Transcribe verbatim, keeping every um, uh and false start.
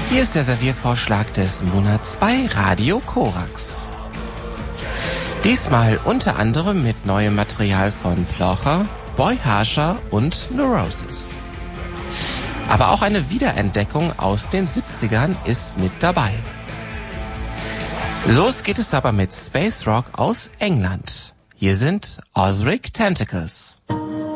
Hier ist der Serviervorschlag des Monats bei Radio Korax. Diesmal unter anderem mit neuem Material von Plocher, Boy Harsher und Neurosis. Aber auch eine Wiederentdeckung aus den siebzigern ist mit dabei. Los geht es aber mit Space Rock aus England. Hier sind Ozric Tentacles.